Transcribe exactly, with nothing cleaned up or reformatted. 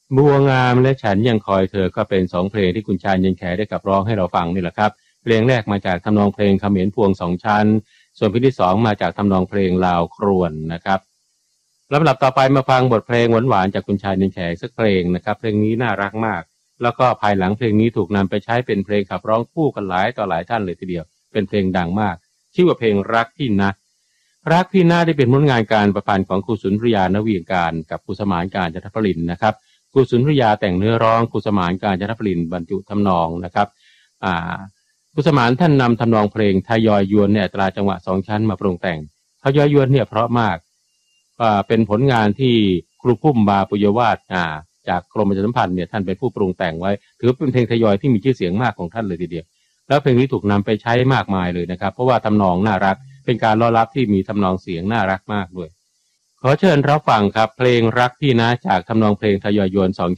บัวงามและฉันยังคอยเธอก็เป็นสองเพลงที่คุณชาญยินแขได้กับร้องให้เราฟังนี่แหละครับเพลงแรกมาจากทำนองเพลงเขมรพวงสองชั้นส่วนเพลงที่สองมาจากทำนองเพลงลาวครวญนะครับลำดับต่อไปมาฟังบทเพลงหวานๆจากคุณชาญยินแขสักเพลงนะครับเพลงนี้น่ารักมากแล้วก็ภายหลังเพลงนี้ถูกนำไปใช้เป็นเพลงขับร้องคู่กันหลายต่อหลายท่านเลยทีเดียวเป็นเพลงดังมากชื่อว่าเพลงรักพี่นะรักพี่นะได้เป็นผลงานการประพันธ์ของครูสุนทรียานวีการกับครูสมานกาญจนพลินนะครับครูสุนทรียาแต่งเนื้อร้องครูสมานกาญจนพลินบรรจุทำนองนะครับอ่าครูสมานท่านนำทำนองเพลงทยอยยวนในอัตราจังหวะสองชั้นมาปรุงแต่งทยอยยวนเนี่ยเพราะมากอ่าเป็นผลงานที่ครูพุ่มบาปุยวาสอ่าจากกรมประชาสัมพันธ์เนี่ยท่านเป็นผู้ปรุงแต่งไว้ถือเป็นเพลงทยอยที่มีชื่อเสียงมากของท่านเลยทีเดียวแล้วเพลงนี้ถูกนำไปใช้มากมายเลยนะครับเพราะว่าทำนองน่ารักเป็นการล้อรับที่มีทำนองเสียงน่ารักมากด้วยขอเชิญรับฟังครับเพลงรักพี่นะจากทำนองเพลงทยอยยวนสอง